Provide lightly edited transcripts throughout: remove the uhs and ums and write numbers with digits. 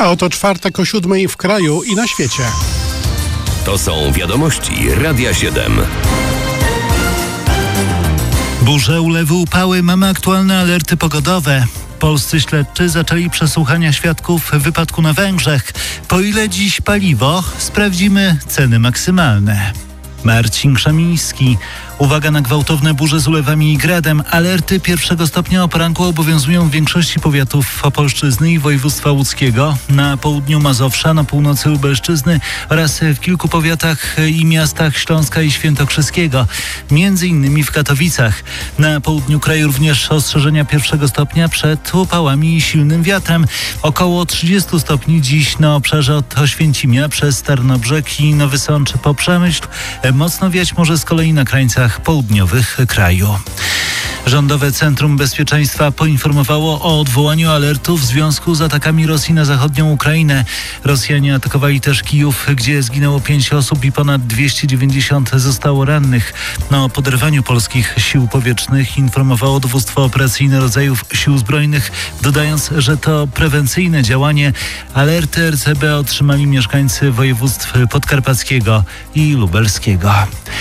A oto czwartek o 7:00 w kraju i na świecie. To są wiadomości Radia 7. Burze, ulewy, upały. Mamy aktualne alerty pogodowe. Polscy śledczy zaczęli przesłuchania świadków wypadku na Węgrzech. Po ile dziś paliwo? Sprawdzimy ceny maksymalne. Marcin Krzemiński. Uwaga na gwałtowne burze z ulewami i gradem. Alerty pierwszego stopnia o poranku obowiązują w większości powiatów Opolszczyzny i województwa łódzkiego, na południu Mazowsza, na północy Lubelszczyzny oraz w kilku powiatach i miastach Śląska i Świętokrzyskiego, między innymi w Katowicach. Na południu kraju również ostrzeżenia pierwszego stopnia przed upałami i silnym wiatrem. Około 30 stopni dziś na obszarze od Oświęcimia przez Tarnobrzeg i Nowy Sącz po Przemyśl. Mocno wiać może z kolei na krańcach południowych kraju. Rządowe Centrum Bezpieczeństwa poinformowało o odwołaniu alertu w związku z atakami Rosji na zachodnią Ukrainę. Rosjanie atakowali też Kijów, gdzie zginęło 5 osób i ponad 290 zostało rannych. O poderwaniu polskich sił powietrznych informowało Dowództwo Operacyjne Rodzajów Sił Zbrojnych, dodając, że to prewencyjne działanie. Alerty RCB otrzymali mieszkańcy województw podkarpackiego i lubelskiego.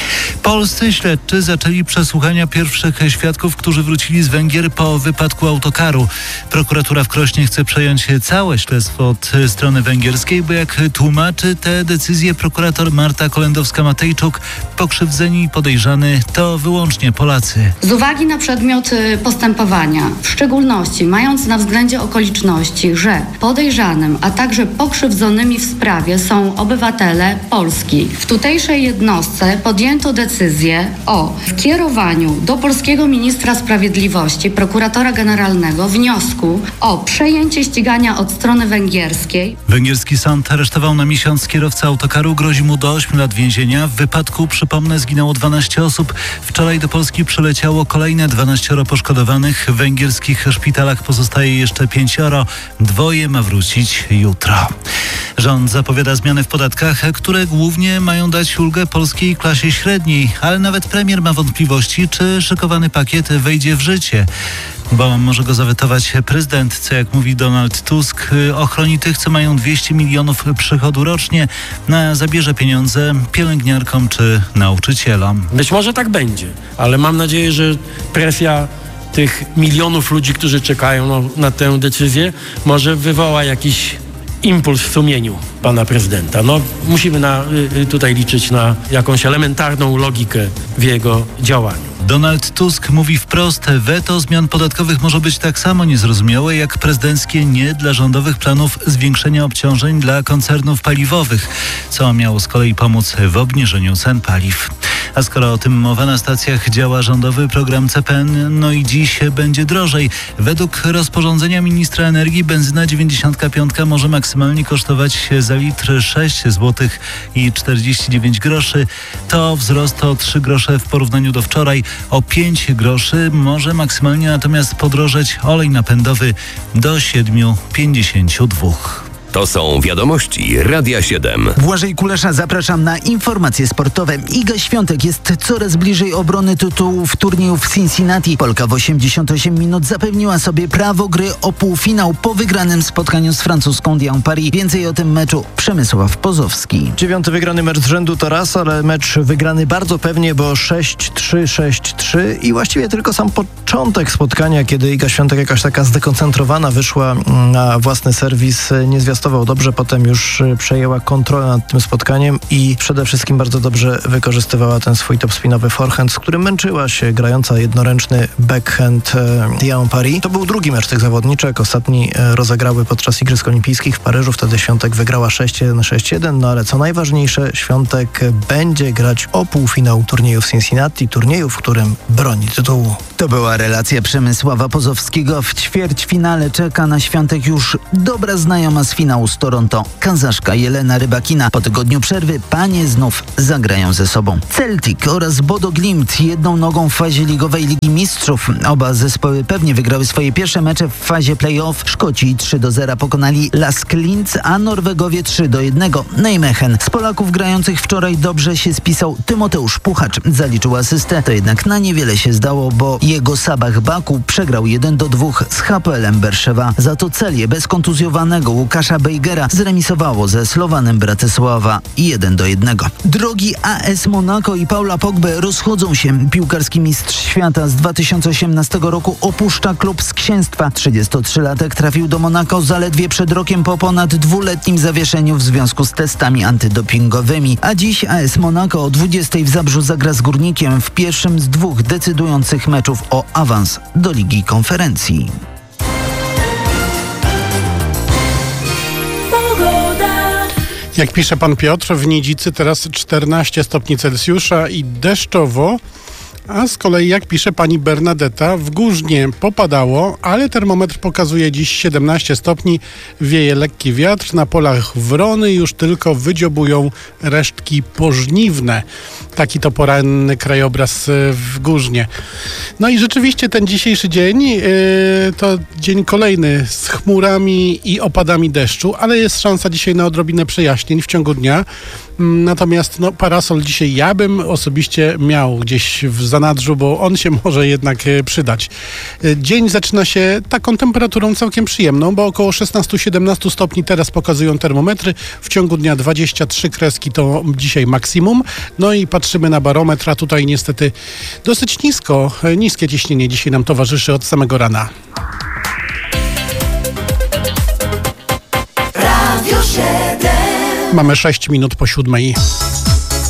Polscy śledczy zaczęli przesłuchania pierwszych świadków, którzy wrócili z Węgier po wypadku autokaru. Prokuratura w Krośnie chce przejąć całe śledztwo od strony węgierskiej, bo jak tłumaczy tę decyzję prokurator Marta Kolendowska-Matejczuk, pokrzywdzeni i podejrzany to wyłącznie Polacy. Z uwagi na przedmiot postępowania, w szczególności mając na względzie okoliczności, że podejrzanym, a także pokrzywdzonymi w sprawie są obywatele Polski, w tutejszej jednostce podjęto decyzję o skierowaniu do polskiego ministra sprawiedliwości, prokuratora generalnego, wniosku o przejęcie ścigania od strony węgierskiej. Węgierski sąd aresztował na miesiąc kierowcę autokaru, grozi mu do 8 lat więzienia. W wypadku, przypomnę, zginęło 12 osób. Wczoraj do Polski przyleciało kolejne 12 poszkodowanych. W węgierskich szpitalach pozostaje jeszcze 5. 2 ma wrócić jutro. Rząd zapowiada zmiany w podatkach, które głównie mają dać ulgę polskiej klasie średniej, ale nawet premier ma wątpliwości, czy szykowany pakiet wejdzie w życie, bo może go zawetować prezydent, co jak mówi Donald Tusk, ochroni tych, co mają 200 milionów przychodu rocznie, zabierze pieniądze pielęgniarkom czy nauczycielom. Być może tak będzie, ale mam nadzieję, że presja tych milionów ludzi, którzy czekają na tę decyzję, może wywoła jakiś impuls w sumieniu pana prezydenta. Musimy tutaj liczyć na jakąś elementarną logikę w jego działaniu. Donald Tusk mówi wprost, weto zmian podatkowych może być tak samo niezrozumiałe jak prezydenckie nie dla rządowych planów zwiększenia obciążeń dla koncernów paliwowych, co miało z kolei pomóc w obniżeniu cen paliw. A skoro o tym mowa, na stacjach działa rządowy program CPN, i dziś będzie drożej. Według rozporządzenia ministra energii benzyna 95 może maksymalnie kosztować za litr 6 zł i 49 groszy. To wzrost o 3 grosze w porównaniu do wczoraj. O 5 groszy może maksymalnie natomiast podrożeć olej napędowy do 7,52. To są wiadomości Radia 7. Błażej Kulesza, zapraszam na informacje sportowe. Iga Świątek jest coraz bliżej obrony tytułu w turnieju w Cincinnati. Polka w 88 minut zapewniła sobie prawo gry o półfinał po wygranym spotkaniu z francuską Dian Paris. Więcej o tym meczu Przemysław Pozowski. 9. wygrany mecz z rzędu to raz, ale mecz wygrany bardzo pewnie, bo 6-3, 6-3 i właściwie tylko sam początek spotkania, kiedy Iga Świątek jakaś taka zdekoncentrowana wyszła na własny serwis, nie zwiastował dobrze, potem już przejęła kontrolę nad tym spotkaniem i przede wszystkim bardzo dobrze wykorzystywała ten swój topspinowy forehand, z którym męczyła się grająca jednoręczny backhand Dian Paris. To był drugi mecz tych zawodniczek. Ostatni rozegrały podczas Igrzysk Olimpijskich w Paryżu. Wtedy Świątek wygrała 6-1, 6-1, ale co najważniejsze, Świątek będzie grać o półfinał turnieju w Cincinnati, turnieju, w którym broni tytułu. To była relacja Przemysława Pozowskiego. W ćwierćfinale czeka na Świątek już dobra znajoma z finału z Toronto, kazaszka Jelena Rybakina. Po tygodniu przerwy panie znów zagrają ze sobą. Celtic oraz Bodo Glimt jedną nogą w fazie ligowej Ligi Mistrzów. Oba zespoły pewnie wygrały swoje pierwsze mecze w fazie play-off. Szkoci 3-0 pokonali Lask Linz, a Norwegowie 3-1 Nijmegen. Z Polaków grających wczoraj dobrze się spisał Tymoteusz Puchacz. Zaliczył asystę, to jednak na niewiele się zdało, bo jego Sabah Baku przegrał 1-2 z HPL-em Berszewa. Za to celię bezkontuzjowanego Łukasza Bejgera zremisowało ze Slowanem Bratysława 1-1. Drogi AS Monako i Paula Pogby rozchodzą się. Piłkarski mistrz świata z 2018 roku opuszcza klub z Księstwa. 33-latek trafił do Monako zaledwie przed rokiem po ponad dwuletnim zawieszeniu w związku z testami antydopingowymi. A dziś AS Monako o 20:00 w Zabrzu zagra z Górnikiem w pierwszym z 2 decydujących meczów o awans do Ligi Konferencji. Jak pisze pan Piotr, w Nidzicy teraz 14 stopni Celsjusza i deszczowo, a z kolei jak pisze pani Bernadetta, w Górznie popadało, ale termometr pokazuje dziś 17 stopni, wieje lekki wiatr, na polach wrony już tylko wydziobują resztki pożniwne. Taki to poranny krajobraz w Górznie. No i rzeczywiście ten dzisiejszy dzień to dzień kolejny z chmurami i opadami deszczu, ale jest szansa dzisiaj na odrobinę przejaśnień w ciągu dnia. Natomiast parasol dzisiaj ja bym osobiście miał gdzieś w zanadrzu, bo on się może jednak przydać. Dzień zaczyna się taką temperaturą całkiem przyjemną, bo około 16-17 stopni teraz pokazują termometry. W ciągu dnia 23 kreski to dzisiaj maksimum. No i patrzymy na barometr, a tutaj niestety dosyć niskie ciśnienie dzisiaj nam towarzyszy od samego rana. Radio 7. Mamy 6 minut po 7:00.